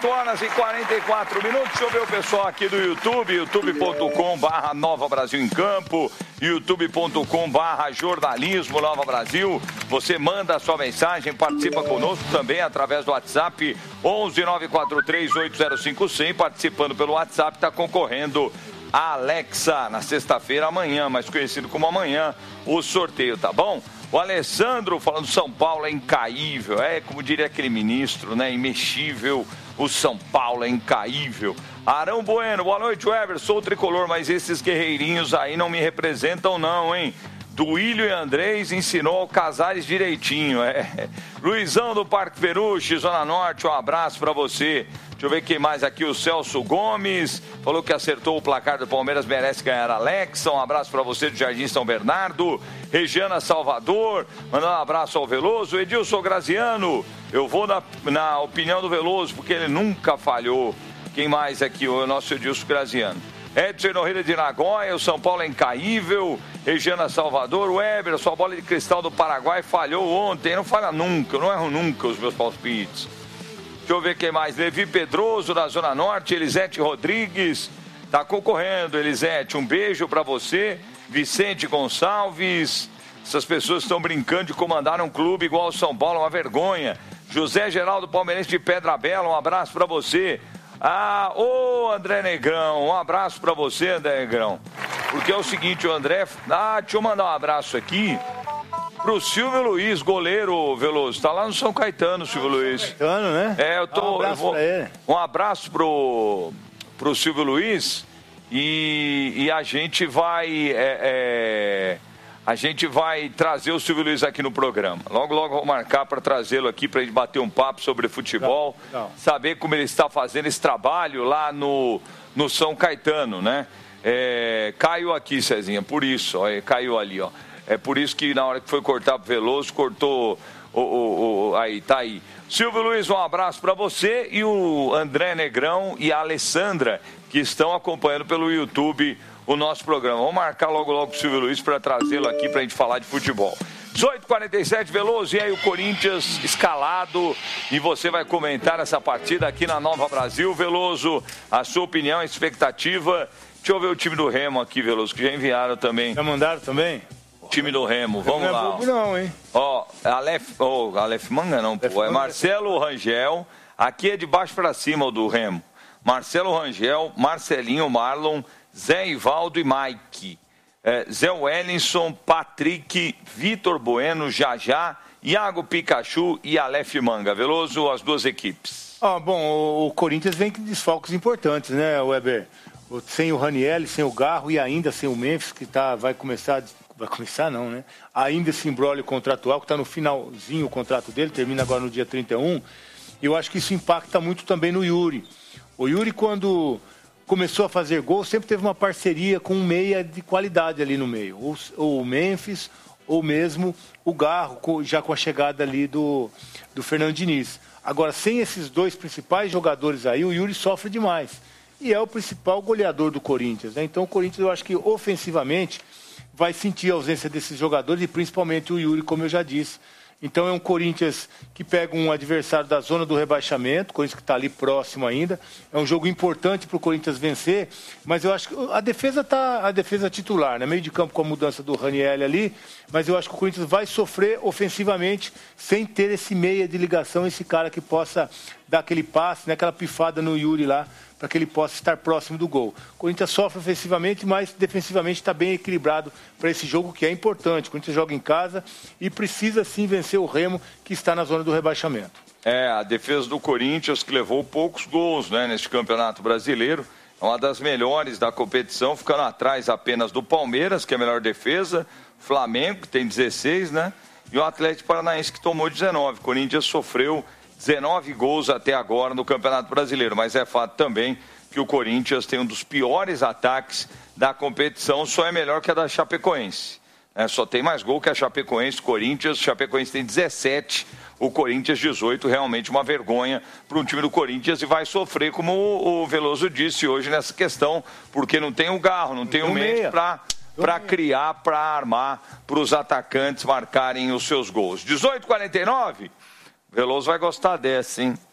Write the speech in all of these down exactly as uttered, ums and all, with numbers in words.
dezoito horas e quarenta e quatro minutos. Deixa eu ver o pessoal aqui do YouTube, youtube ponto com barra Nova Brasil em Campo, youtube ponto com barra Jornalismo Nova Brasil. Você manda a sua mensagem, participa conosco também através do WhatsApp onze nove quatro três oito zero cinco cem. Participando pelo WhatsApp, está concorrendo a Alexa na sexta-feira, amanhã, mais conhecido como amanhã, o sorteio, tá bom? O Alessandro falando São Paulo é incaível, é como diria aquele ministro, né? Imexível, o São Paulo é incaível. Arão Bueno, boa noite, Weber, sou o tricolor, mas esses guerreirinhos aí não me representam não, hein? Duílio e Andrés ensinou Casares direitinho, é. Luizão do Parque Peruche, Zona Norte, um abraço pra você. Deixa eu ver quem mais aqui, o Celso Gomes, falou que acertou o placar do Palmeiras, merece ganhar a Alexa, um abraço pra você do Jardim São Bernardo. Regiana Salvador, mandando um abraço ao Veloso. Edilson Graziano, eu vou na, na opinião do Veloso, porque ele nunca falhou. Quem mais aqui, o nosso Edilson Graziano. Edson Norreira de Nagoya, o São Paulo é incaível. Regiana Salvador, Weber, sua bola de cristal do Paraguai falhou ontem, não falha nunca, eu não erro nunca os meus palpites. Deixa eu ver quem mais, Levi Pedroso da Zona Norte, Elisete Rodrigues, tá concorrendo, Elisete, um beijo pra você. Vicente Gonçalves, essas pessoas estão brincando de comandar um clube igual ao São Paulo, uma vergonha. José Geraldo Palmeirense de Pedra Bela, um abraço pra você. Ah, ô André Negrão, um abraço pra você, André Negrão. Porque é o seguinte, o André... Ah, deixa eu mandar um abraço aqui pro Silvio Luiz, goleiro, Veloso. Tá lá no São Caetano, Silvio Luiz. São Caetano, né? É, eu tô... Um abraço, eu vou, pra ele. Um abraço pro, pro Silvio Luiz e, e a gente vai... É, é, a gente vai trazer o Silvio Luiz aqui no programa. Logo, logo vou marcar para trazê-lo aqui para a gente bater um papo sobre futebol, não, não. Saber como ele está fazendo esse trabalho lá no, no São Caetano, né? É, caiu aqui, Cezinha, por isso, ó, caiu ali, ó. É por isso que na hora que foi cortar pro Veloso, cortou o, o, o, aí, tá aí. Silvio Luiz, um abraço para você e o André Negrão e a Alessandra, que estão acompanhando pelo YouTube o nosso programa. Vamos marcar logo logo o Silvio Luiz para trazê-lo aqui para a gente falar de futebol. dezoito e quarenta e sete, Veloso, e aí o Corinthians escalado, e você vai comentar essa partida aqui na Nova Brasil. Veloso, a sua opinião, a expectativa. Deixa eu ver o time do Remo aqui, Veloso, que já enviaram também. Já mandaram também? Time do Remo, vamos não lá. Não é bobo não, hein? Ó, Aleph, oh, Aleph Manga não, pô, é Marcelo Rangel, aqui é de baixo para cima o do Remo. Marcelo Rangel, Marcelinho, Marlon, Zé Ivaldo e Mike. É, Zé Wellington, Patrick, Vitor Bueno, Jajá, Iago Pikachu e Aleph Manga. Veloso, as duas equipes. Ah, bom, o, o Corinthians vem com desfalques importantes, né, Weber? Sem o Raniel, sem o Garro e ainda sem o Memphis, que tá, vai começar... Vai começar não, né? Ainda esse imbróglio contratual, que está no finalzinho o contrato dele, termina agora no dia trinta e um. E eu acho que isso impacta muito também no Yuri. O Yuri, quando começou a fazer gol, sempre teve uma parceria com um meia de qualidade ali no meio. Ou, ou o Memphis, ou mesmo o Garro, já com a chegada ali do, do Fernando Diniz. Agora, sem esses dois principais jogadores aí, o Yuri sofre demais. E é o principal goleador do Corinthians, né? Então o Corinthians, eu acho que ofensivamente vai sentir a ausência desses jogadores e principalmente o Yuri, como eu já disse. Então é um Corinthians que pega um adversário da zona do rebaixamento, Corinthians que está ali próximo ainda. É um jogo importante para o Corinthians vencer, mas eu acho que a defesa está a defesa titular, né? Meio de campo com a mudança do Raniel ali, mas eu acho que o Corinthians vai sofrer ofensivamente sem ter esse meia de ligação, esse cara que possa dar aquele passe, né? Aquela pifada no Yuri lá, para que ele possa estar próximo do gol. O Corinthians sofre ofensivamente, mas defensivamente está bem equilibrado para esse jogo que é importante. O Corinthians joga em casa e precisa sim vencer o Remo, que está na zona do rebaixamento. É, a defesa do Corinthians que levou poucos gols, né, neste Campeonato Brasileiro. É uma das melhores da competição, ficando atrás apenas do Palmeiras, que é a melhor defesa, Flamengo, que tem dezesseis, né? E o Atlético Paranaense, que tomou dezenove. O Corinthians sofreu dezenove gols até agora no Campeonato Brasileiro, mas é fato também que o Corinthians tem um dos piores ataques da competição, só é melhor que a da Chapecoense. É, só tem mais gol que a Chapecoense, Corinthians, Chapecoense tem dezessete, o Corinthians dezoito, realmente uma vergonha para um time do Corinthians e vai sofrer, como o Veloso disse hoje nessa questão, porque não tem o Garro, não tem o meio para para criar, para armar, para os atacantes marcarem os seus gols. dezoito e quarenta e nove, Veloso vai gostar dessa, hein?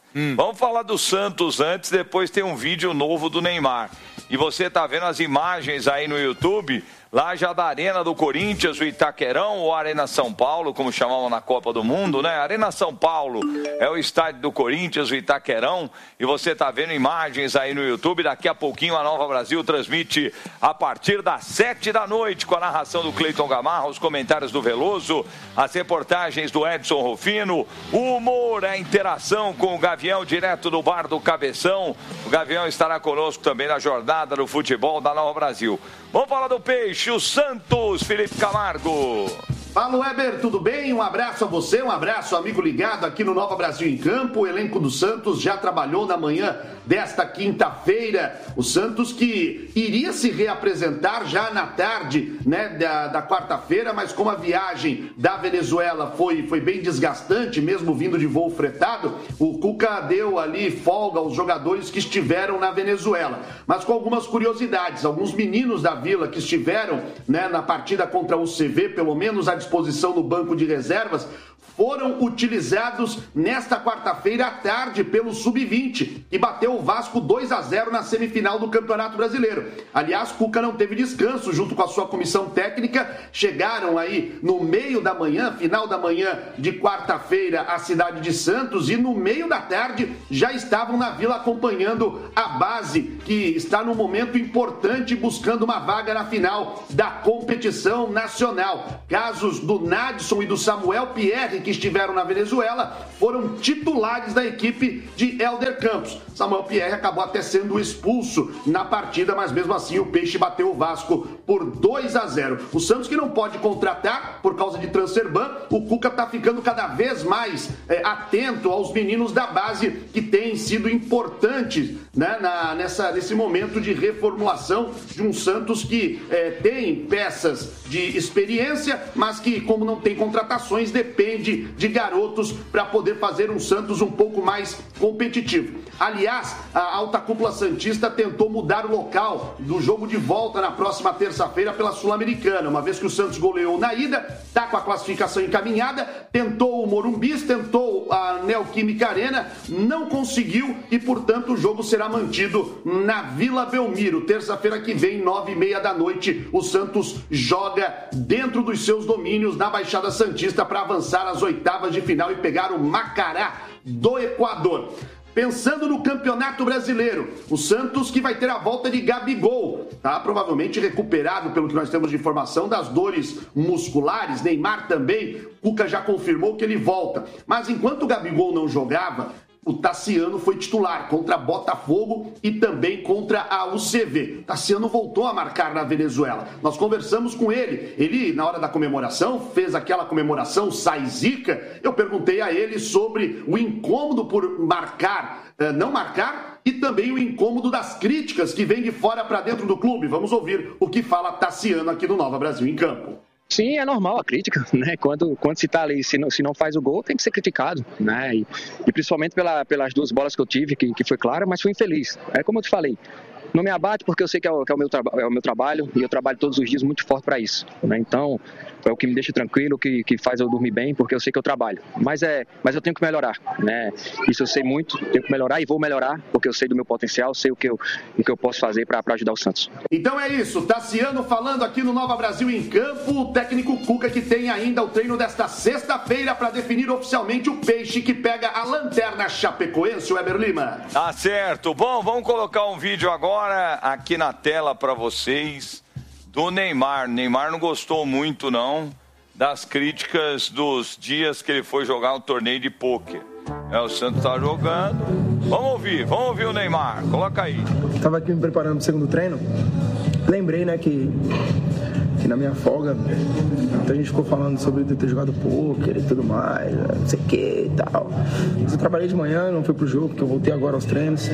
Hum. Vamos falar do Santos antes, depois tem um vídeo novo do Neymar. E você tá vendo as imagens aí no YouTube, lá já da Arena do Corinthians, o Itaquerão, ou Arena São Paulo, como chamavam na Copa do Mundo, né? Arena São Paulo é o estádio do Corinthians, o Itaquerão, e você tá vendo imagens aí no YouTube. Daqui a pouquinho a Nova Brasil transmite a partir das sete da noite, com a narração do Cleiton Gamarra, os comentários do Veloso, as reportagens do Edson Rufino, o humor, a interação com o Gavião, direto do bar do Cabeção. O Gavião estará conosco também na jornada do futebol da Nova Brasil. Vamos falar do Peixe, o Santos, Felipe Camargo. Fala, Weber, tudo bem? Um abraço a você, um abraço, amigo ligado aqui no Nova Brasil em Campo. O elenco do Santos já trabalhou na manhã desta quinta-feira. O Santos que iria se reapresentar já na tarde, né, da, da quarta-feira, mas como a viagem da Venezuela foi, foi bem desgastante, mesmo vindo de voo fretado, o Cuca deu ali folga aos jogadores que estiveram na Venezuela. Mas com algumas curiosidades, alguns meninos da Vila que estiveram, né, na partida contra o C V, pelo menos à disposição no banco de reservas, foram utilizados nesta quarta-feira à tarde pelo sub vinte, que bateu o Vasco dois a zero na semifinal do Campeonato Brasileiro. Aliás, Cuca não teve descanso junto com a sua comissão técnica, chegaram aí no meio da manhã, final da manhã de quarta-feira, à cidade de Santos, e no meio da tarde já estavam na Vila acompanhando a base, que está num momento importante buscando uma vaga na final da competição nacional. Casos do Nadson e do Samuel Pierre, que estiveram na Venezuela, foram titulares da equipe de Hélder Campos. Samuel Pierre acabou até sendo expulso na partida, mas mesmo assim o Peixe bateu o Vasco por dois a zero. O Santos, que não pode contratar por causa de Transferban, o Cuca está ficando cada vez mais é, atento aos meninos da base, que têm sido importantes, né, na, nessa, nesse momento de reformulação de um Santos que é, tem peças de experiência, mas que, como não tem contratações, depende de garotos para poder fazer um Santos um pouco mais competitivo. Aliás, a alta cúpula santista tentou mudar o local do jogo de volta na próxima terça-feira pela Sul-Americana, uma vez que o Santos goleou na ida, está com a classificação encaminhada, tentou o Morumbis, tentou a Neoquímica Arena, não conseguiu e, portanto, o jogo será mantido na Vila Belmiro. Terça-feira que vem, nove e meia da noite, o Santos joga dentro dos seus domínios na Baixada Santista para avançar às oitavas de final e pegar o Macará do Equador. Pensando no Campeonato Brasileiro, o Santos que vai ter a volta de Gabigol, tá provavelmente recuperado, pelo que nós temos de informação, das dores musculares. Neymar também, Cuca já confirmou que ele volta. Mas enquanto o Gabigol não jogava, o Tassiano foi titular contra Botafogo e também contra a U C V. Tassiano voltou a marcar na Venezuela. Nós conversamos com ele. Ele, na hora da comemoração, fez aquela comemoração sai zica. Eu perguntei a ele sobre o incômodo por marcar, não marcar, e também o incômodo das críticas que vêm de fora para dentro do clube. Vamos ouvir o que fala Tassiano aqui no Nova Brasil em Campo. Sim, é normal a crítica, né? Quando, quando se tá ali, se não, se não faz o gol, tem que ser criticado, né? E, e principalmente pela, pelas duas bolas que eu tive, que, que foi claro, mas fui infeliz. É como eu te falei, não me abate porque eu sei que é o, que é o, meu, traba- é o meu trabalho e eu trabalho todos os dias muito forte para isso, né? Então, é o que me deixa tranquilo, que, que faz eu dormir bem, porque eu sei que eu trabalho. Mas, é, mas eu tenho que melhorar, né? Isso eu sei muito, tenho que melhorar e vou melhorar, porque eu sei do meu potencial, sei o que eu, o que eu posso fazer para ajudar o Santos. Então é isso, Tassiano falando aqui no Nova Brasil em Campo, o técnico Cuca que tem ainda o treino desta sexta-feira para definir oficialmente o Peixe que pega a lanterna chapecoense, o Weber Lima. Tá certo. Bom, vamos colocar um vídeo agora aqui na tela para vocês do Neymar. Neymar não gostou muito, não, das críticas dos dias que ele foi jogar um torneio de pôquer. É, o Santos tá jogando. Vamos ouvir, vamos ouvir o Neymar. Coloca aí. Tava aqui me preparando pro segundo treino. Lembrei, né, que, que na minha folga muita gente ficou falando sobre eu ter jogado pôquer e tudo mais, não sei o que e tal. Mas eu trabalhei de manhã, não fui pro jogo, porque eu voltei agora aos treinos.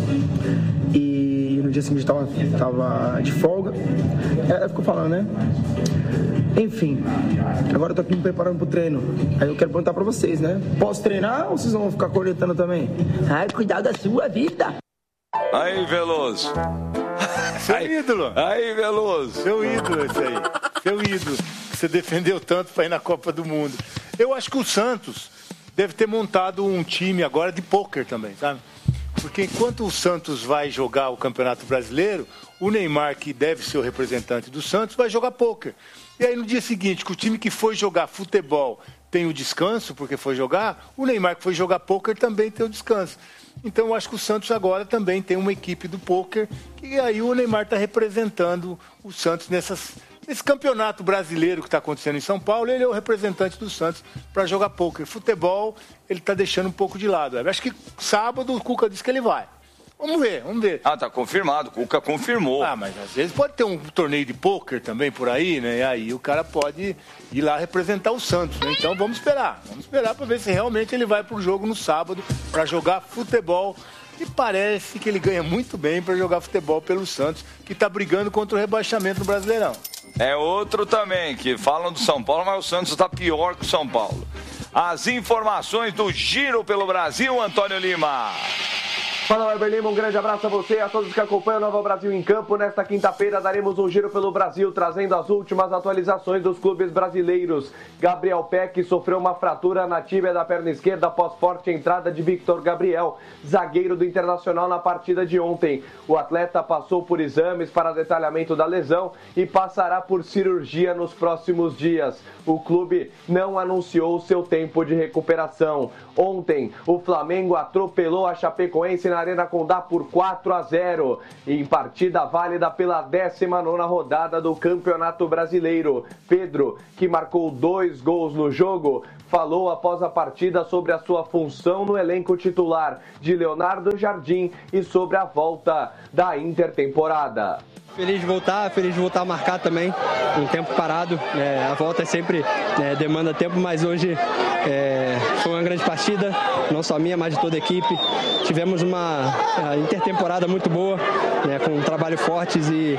E no dia seguinte tava, tava de folga. Ela ficou falando, né? Enfim, agora eu tô aqui me preparando pro treino. Aí eu quero perguntar pra vocês, né? Posso treinar ou vocês vão ficar coletando também? Ai, cuidado da sua vida. Aí, Veloso. Seu aí, ídolo. Aí, Veloso. Seu ídolo esse aí. Seu ídolo. Que você defendeu tanto para ir na Copa do Mundo. Eu acho que o Santos deve ter montado um time agora de pôquer também, sabe? Porque enquanto o Santos vai jogar o Campeonato Brasileiro, o Neymar, que deve ser o representante do Santos, vai jogar pôquer. E aí no dia seguinte, que o time que foi jogar futebol tem o descanso, porque foi jogar, o Neymar que foi jogar pôquer também tem o descanso. Então eu acho que o Santos agora também tem uma equipe do pôquer, que aí o Neymar está representando o Santos nessas, nesse campeonato brasileiro que está acontecendo em São Paulo. Ele é o representante do Santos para jogar pôquer. Futebol, ele está deixando um pouco de lado. Eu acho que sábado o Cuca disse que ele vai. Vamos ver, vamos ver. Ah, tá confirmado, o Cuca confirmou. Ah, mas às vezes pode ter um torneio de pôquer também por aí, né? E aí o cara pode ir lá representar o Santos, né? Então vamos esperar. Vamos esperar para ver se realmente ele vai pro jogo no sábado para jogar futebol. E parece que ele ganha muito bem para jogar futebol pelo Santos, que está brigando contra o rebaixamento do Brasileirão. É outro também, que falam do São Paulo, mas o Santos está pior que o São Paulo. As informações do Giro pelo Brasil, Antônio Lima. Fala, Weber Lima, um grande abraço a você e a todos que acompanham o Nova Brasil em Campo. Nesta quinta-feira daremos um giro pelo Brasil, trazendo as últimas atualizações dos clubes brasileiros. Gabriel Peck sofreu uma fratura na tíbia da perna esquerda após forte entrada de Victor Gabriel, zagueiro do Internacional, na partida de ontem. O atleta passou por exames para detalhamento da lesão e passará por cirurgia nos próximos dias. O clube não anunciou seu tempo de recuperação. Ontem, o Flamengo atropelou a Chapecoense na Arena Condá por quatro a zero, em partida válida pela décima nona rodada do Campeonato Brasileiro. Pedro, que marcou dois gols no jogo, falou após a partida sobre a sua função no elenco titular de Leonardo Jardim e sobre a volta da intertemporada. Feliz de voltar, feliz de voltar a marcar também, um tempo parado, é, a volta sempre é, demanda tempo, mas hoje é, foi uma grande partida, não só minha, mas de toda a equipe. Tivemos uma intertemporada muito boa, né, com um trabalho fortes e,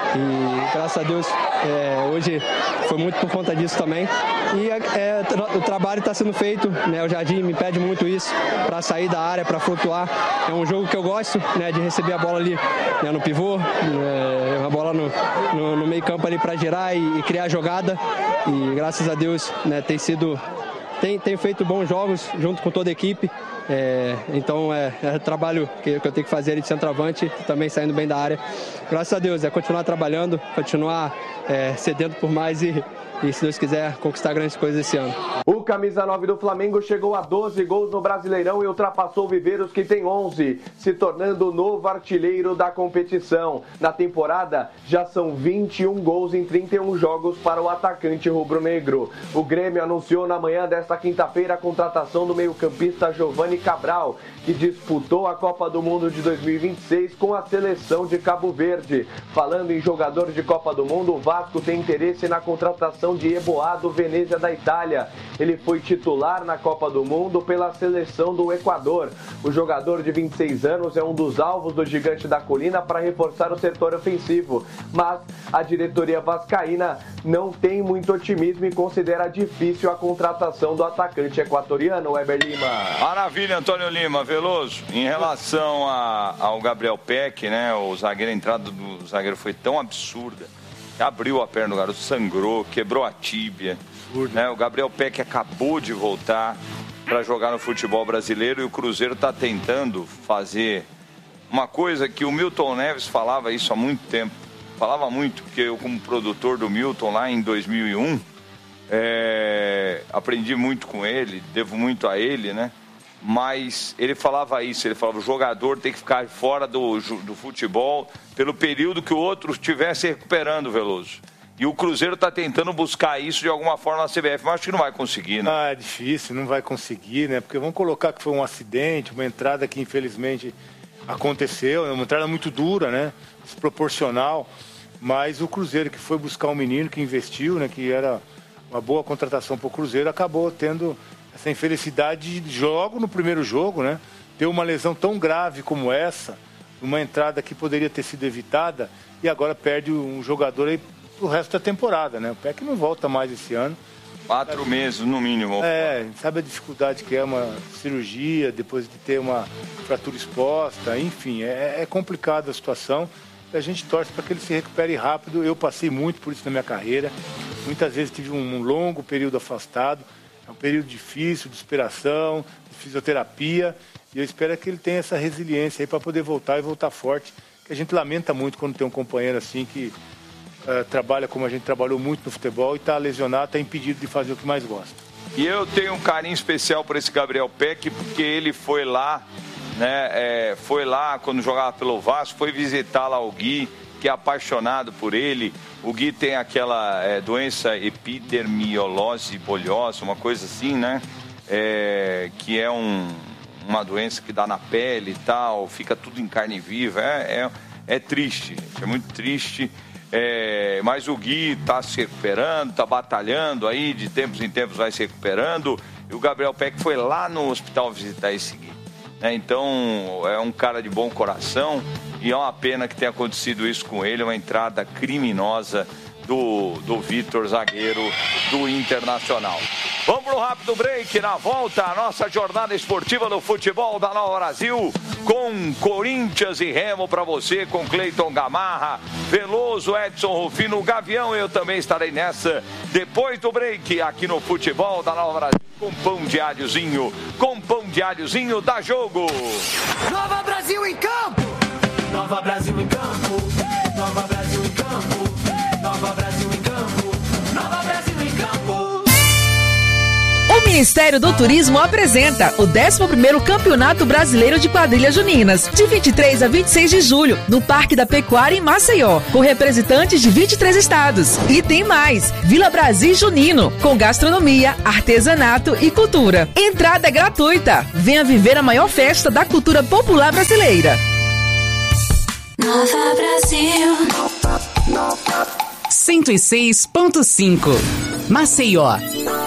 e graças a Deus é, hoje foi muito por conta disso também. E é, o trabalho está sendo feito, né, o Jardim me pede muito isso, para sair da área, para flutuar. É um jogo que eu gosto, né, de receber a bola ali, né, no pivô, é, uma bola no, no, no meio campo ali para girar e, e criar jogada. E graças a Deus, né, tem sido, tem, tem feito bons jogos junto com toda a equipe. É, então é, é trabalho que, que eu tenho que fazer ali de centroavante, também saindo bem da área. Graças a Deus, é continuar trabalhando, continuar é, cedendo por mais e, e, se Deus quiser, conquistar grandes coisas esse ano. O camisa nove do Flamengo chegou a doze gols no Brasileirão e ultrapassou o Viveiros, que tem onze, se tornando o novo artilheiro da competição. Na temporada, já são vinte e um gols em trinta e um jogos para o atacante rubro-negro. O Grêmio anunciou na manhã desta quinta-feira a contratação do meio-campista Giovani Cabral, que disputou a Copa do Mundo de dois mil e vinte e seis com a seleção de Cabo Verde. Falando em jogador de Copa do Mundo, o Vasco tem interesse na contratação de Eboado Venezia da Itália. Ele foi titular na Copa do Mundo pela seleção do Equador. O jogador de vinte e seis anos é um dos alvos do Gigante da Colina para reforçar o setor ofensivo, mas a diretoria vascaína não tem muito otimismo e considera difícil a contratação do atacante equatoriano, Weber Lima. Maravilha, Antônio Lima. Veloso, em relação a, ao Gabriel Peck, né, o zagueiro, a entrada do zagueiro foi tão absurda, abriu a perna do garoto, sangrou, quebrou a tíbia, né, o Gabriel Peck acabou de voltar para jogar no futebol brasileiro e o Cruzeiro está tentando fazer uma coisa que o Milton Neves falava isso há muito tempo, falava muito, porque eu, como produtor do Milton lá em dois mil e um, é, aprendi muito com ele, devo muito a ele, né? Mas ele falava isso, ele falava, o jogador tem que ficar fora do, do futebol pelo período que o outro estivesse recuperando, Veloso. E o Cruzeiro está tentando buscar isso de alguma forma na C B F, mas acho que não vai conseguir, né? Ah, é difícil, não vai conseguir, né? Porque vamos colocar que foi um acidente, uma entrada que infelizmente aconteceu, uma entrada muito dura, né? Desproporcional. Mas o Cruzeiro, que foi buscar um menino, que investiu, né? Que era uma boa contratação para o Cruzeiro, acabou tendo essa infelicidade de jogo no primeiro jogo, né? Deu uma lesão tão grave como essa, uma entrada que poderia ter sido evitada, e agora perde um jogador aí pro resto da temporada, né? O Peck não volta mais esse ano. Quatro sabe, meses no mínimo. É, sabe a dificuldade que é uma cirurgia, depois de ter uma fratura exposta, enfim, é, é complicada a situação. A gente torce para que ele se recupere rápido. Eu passei muito por isso na minha carreira. Muitas vezes tive um longo período afastado. É um período difícil, de superação, de fisioterapia, e eu espero que ele tenha essa resiliência aí para poder voltar e voltar forte, que a gente lamenta muito quando tem um companheiro assim que uh, trabalha como a gente trabalhou muito no futebol e está lesionado, está impedido de fazer o que mais gosta. E eu tenho um carinho especial por esse Gabriel Peck, porque ele foi lá, né, é, foi lá quando jogava pelo Vasco, foi visitar lá o Gui, que é apaixonado por ele. O Gui tem aquela é, doença epidermiolose bolhosa, uma coisa assim, né? É, que é um, uma doença que dá na pele e tal, fica tudo em carne viva. É, é, é triste, é muito triste. É, mas o Gui está se recuperando, está batalhando aí, de tempos em tempos vai se recuperando. E o Gabriel Peck foi lá no hospital visitar esse Gui. É, então, é um cara de bom coração e é uma pena que tenha acontecido isso com ele, uma entrada criminosa do, do Vitor, zagueiro do Internacional. Vamos para o rápido break. Na volta, a nossa jornada esportiva do futebol da Nova Brasil, com Corinthians e Remo para você, com Cleiton Gamarra, Veloso, Edson Rufino, Gavião. Eu também estarei nessa depois do break aqui no futebol da Nova Brasil, com pão de alhozinho, com pão de alhozinho da Jogo. Nova Brasil em campo! Nova Brasil em campo! Nova Brasil em campo! Nova Brasil em campo! Nova Brasil em campo! O Ministério do Turismo apresenta o décimo primeiro Campeonato Brasileiro de Quadrilhas Juninas, de vinte e três a vinte e seis de julho, no Parque da Pecuária, em Maceió, com representantes de vinte e três estados. E tem mais, Vila Brasil Junino, com gastronomia, artesanato e cultura. Entrada gratuita. Venha viver a maior festa da cultura popular brasileira. Nova Brasil cento e seis ponto cinco Maceió.